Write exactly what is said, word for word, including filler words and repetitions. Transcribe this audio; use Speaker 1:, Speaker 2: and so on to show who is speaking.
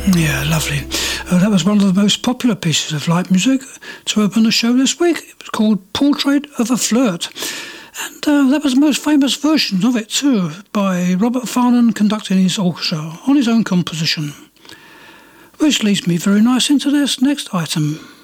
Speaker 1: Yeah, lovely. Uh, that was one of the most popular pieces of light music to open the show this week. It was called Portrait of a Flirt. And uh, that was the most famous version of it too, by Robert Farnon conducting his orchestra on his own composition. Which leads me very nice into this next item.